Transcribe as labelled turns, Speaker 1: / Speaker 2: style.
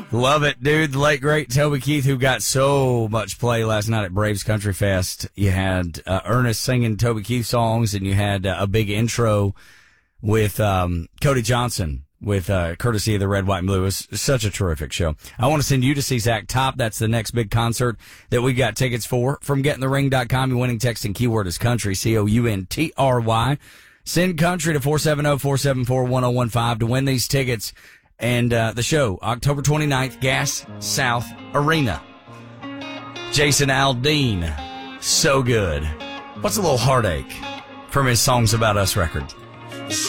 Speaker 1: Love it, dude. The late, great Toby Keith, who got so much play last night at Braves Country Fest. You had Ernest singing Toby Keith songs, and you had a big intro with Cody Johnson with courtesy of the Red, White, and Blue. It was such a terrific show. I want to send you to see Zach Top. That's the next big concert that we got tickets for from gettingthering.com. Your winning text and keyword is country, COUNTRY. Send country to 470-474-1015 to win these tickets. And the show, October 29th, Gas South Arena. Jason Aldean, so good. What's a little heartache from his Songs About Us record?